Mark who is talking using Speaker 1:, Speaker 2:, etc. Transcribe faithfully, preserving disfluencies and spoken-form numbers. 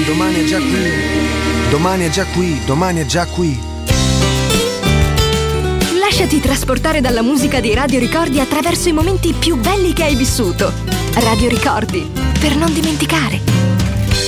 Speaker 1: qui, domani è già qui. Domani è già qui, domani è già qui.
Speaker 2: Lasciati trasportare dalla musica di Radio Ricordi attraverso i momenti più belli che hai vissuto. Radio Ricordi, per non dimenticare.